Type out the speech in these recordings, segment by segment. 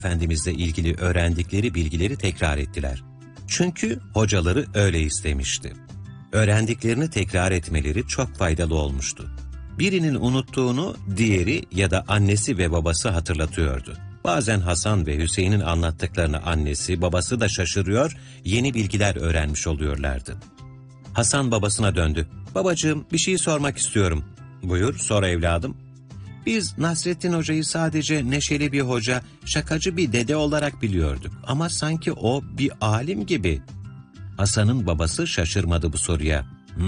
Efendimizle ilgili öğrendikleri bilgileri tekrar ettiler. Çünkü hocaları öyle istemişti. Öğrendiklerini tekrar etmeleri çok faydalı olmuştu. Birinin unuttuğunu diğeri ya da annesi ve babası hatırlatıyordu. Bazen Hasan ve Hüseyin'in anlattıklarını annesi, babası da şaşırıyor, yeni bilgiler öğrenmiş oluyorlardı. Hasan babasına döndü. "Babacığım, bir şey sormak istiyorum." "Buyur, sor evladım." "Biz Nasrettin Hoca'yı sadece neşeli bir hoca, şakacı bir dede olarak biliyorduk. Ama sanki o bir alim gibi." Hasan'ın babası şaşırmadı bu soruya.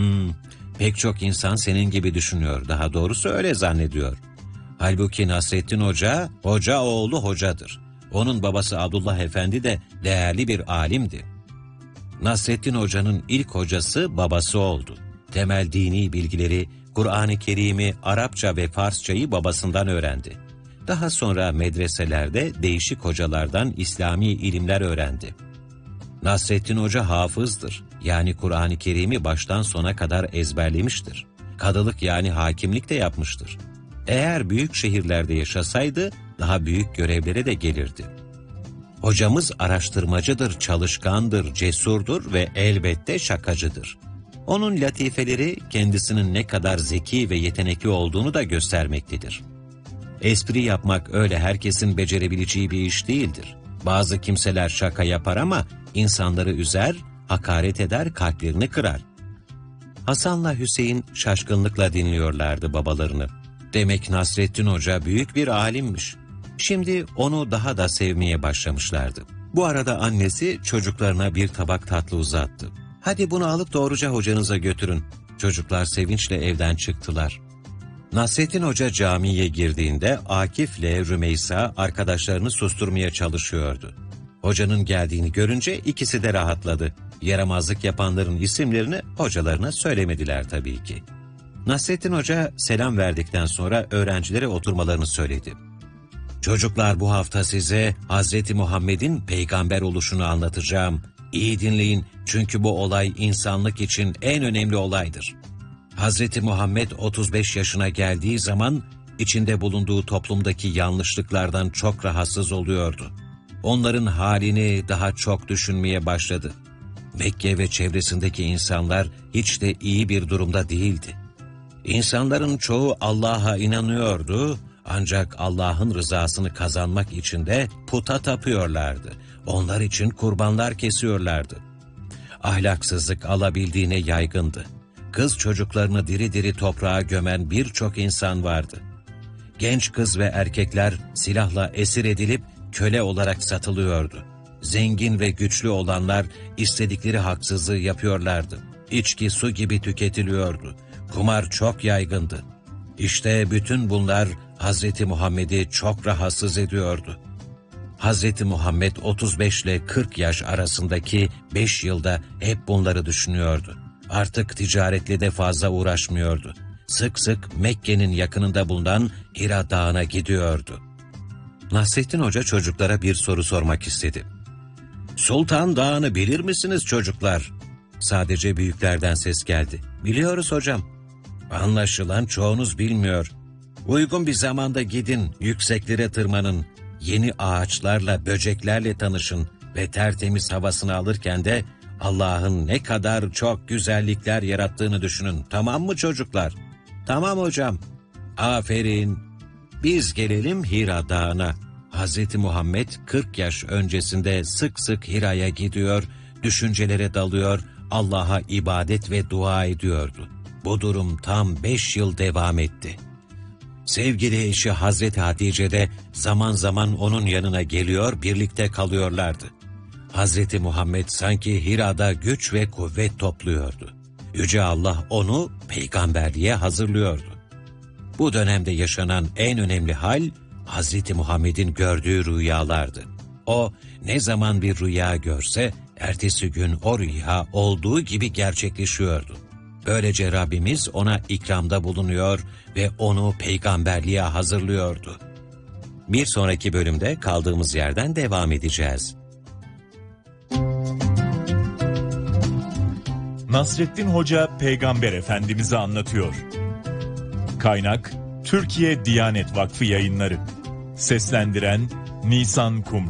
Pek çok insan senin gibi düşünüyor, daha doğrusu öyle zannediyor. Halbuki Nasrettin Hoca, hoca oğlu hocadır. Onun babası Abdullah Efendi de değerli bir alimdi. Nasrettin Hoca'nın ilk hocası babası oldu. Temel dini bilgileri, Kur'an-ı Kerim'i, Arapça ve Farsçayı babasından öğrendi. Daha sonra medreselerde değişik hocalardan İslami ilimler öğrendi. Nasrettin Hoca hafızdır, yani Kur'an-ı Kerim'i baştan sona kadar ezberlemiştir. Kadılık yani hakimlik de yapmıştır. Eğer büyük şehirlerde yaşasaydı, daha büyük görevlere de gelirdi. Hocamız araştırmacıdır, çalışkandır, cesurdur ve elbette şakacıdır. Onun latifeleri kendisinin ne kadar zeki ve yetenekli olduğunu da göstermektedir. Espri yapmak öyle herkesin becerebileceği bir iş değildir. Bazı kimseler şaka yapar ama insanları üzer, hakaret eder, kalplerini kırar. Hasan'la Hüseyin şaşkınlıkla dinliyorlardı babalarını. Demek Nasrettin Hoca büyük bir alimmiş. Şimdi onu daha da sevmeye başlamışlardı. Bu arada annesi çocuklarına bir tabak tatlı uzattı. "Hadi bunu alıp doğruca hocanıza götürün." Çocuklar sevinçle evden çıktılar. Nasrettin Hoca camiye girdiğinde Akif'le Rümeysa arkadaşlarını susturmaya çalışıyordu. Hocanın geldiğini görünce ikisi de rahatladı. Yaramazlık yapanların isimlerini hocalarına söylemediler tabii ki. Nasrettin Hoca selam verdikten sonra öğrencilere oturmalarını söyledi. "Çocuklar, bu hafta size Hazreti Muhammed'in peygamber oluşunu anlatacağım. İyi dinleyin, çünkü bu olay insanlık için en önemli olaydır. Hazreti Muhammed 35 yaşına geldiği zaman içinde bulunduğu toplumdaki yanlışlıklardan çok rahatsız oluyordu. Onların halini daha çok düşünmeye başladı. Mekke ve çevresindeki insanlar hiç de iyi bir durumda değildi. İnsanların çoğu Allah'a inanıyordu, ancak Allah'ın rızasını kazanmak için de puta tapıyorlardı. Onlar için kurbanlar kesiyorlardı. Ahlaksızlık alabildiğine yaygındı. Kız çocuklarını diri diri toprağa gömen birçok insan vardı. Genç kız ve erkekler silahla esir edilip köle olarak satılıyordu. Zengin ve güçlü olanlar istedikleri haksızlığı yapıyorlardı. İçki su gibi tüketiliyordu. Kumar çok yaygındı. İşte bütün bunlar Hazreti Muhammed'i çok rahatsız ediyordu. Hazreti Muhammed 35 ile 40 yaş arasındaki 5 yılda hep bunları düşünüyordu. Artık ticaretle de fazla uğraşmıyordu. Sık sık Mekke'nin yakınında bulunan Hira Dağı'na gidiyordu. Nasrettin Hoca çocuklara bir soru sormak istedi. "Sultan Dağı'nı bilir misiniz çocuklar?" Sadece büyüklerden ses geldi. "Biliyoruz hocam." "Anlaşılan çoğunuz bilmiyor. Uygun bir zamanda gidin, yükseklere tırmanın. Yeni ağaçlarla, böceklerle tanışın ve tertemiz havasını alırken de Allah'ın ne kadar çok güzellikler yarattığını düşünün. Tamam mı çocuklar?" "Tamam hocam." "Aferin. Biz gelelim Hira Dağı'na." Hazreti Muhammed 40 yaş öncesinde sık sık Hira'ya gidiyor, düşüncelere dalıyor, Allah'a ibadet ve dua ediyordu. Bu durum tam 5 yıl devam etti. Sevgili eşi Hazreti Hatice de zaman zaman onun yanına geliyor, birlikte kalıyorlardı. Hazreti Muhammed sanki Hira'da güç ve kuvvet topluyordu. Yüce Allah onu peygamberliğe hazırlıyordu. Bu dönemde yaşanan en önemli hal, Hazreti Muhammed'in gördüğü rüyalardı. O ne zaman bir rüya görse, ertesi gün o rüya olduğu gibi gerçekleşiyordu. Böylece Rabbimiz ona ikramda bulunuyor ve onu peygamberliğe hazırlıyordu. Bir sonraki bölümde kaldığımız yerden devam edeceğiz. Nasrettin Hoca Peygamber Efendimiz'i anlatıyor. Kaynak Türkiye Diyanet Vakfı Yayınları. Seslendiren Nisan Kumru.